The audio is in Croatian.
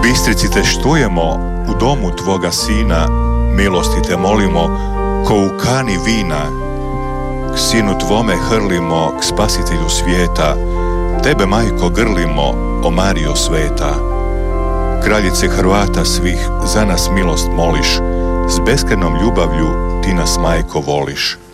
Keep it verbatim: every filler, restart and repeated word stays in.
Bistrici te štujemo, u domu tvoga sina, milosti te molimo, ko u kani vina. K sinu tvome hrlimo, k spasitelju svijeta, tebe, majko, grlimo, o Marijo sveta. Kraljice Hrvata svih, za nas milost moliš, s beskrajnom ljubavlju ti nas, majko, voliš.